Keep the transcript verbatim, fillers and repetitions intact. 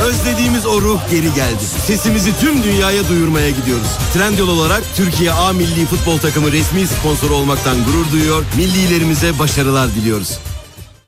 Özlediğimiz o ruh geri geldi. Sesimizi tüm dünyaya duyurmaya gidiyoruz. Trendyol olarak Türkiye A Milli Futbol Takımı resmi sponsoru olmaktan gurur duyuyor. Millilerimize başarılar diliyoruz.